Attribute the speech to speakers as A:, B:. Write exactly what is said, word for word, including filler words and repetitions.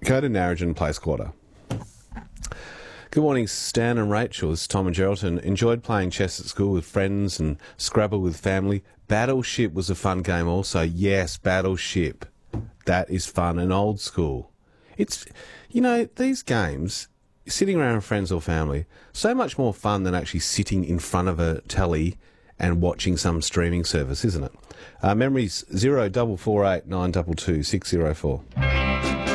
A: Go to Narrogin Place Quarter. Good morning, Stan and Rachel. This is Tom and Geraldton. Enjoyed playing chess at school with friends and Scrabble with family. Battleship was a fun game also. Yes, Battleship. That is fun and old school. It's, you know, these games, sitting around with friends or family, so much more fun than actually sitting in front of a telly and watching some streaming service, isn't it? Uh, memories zero double four eight nine two two six zero four.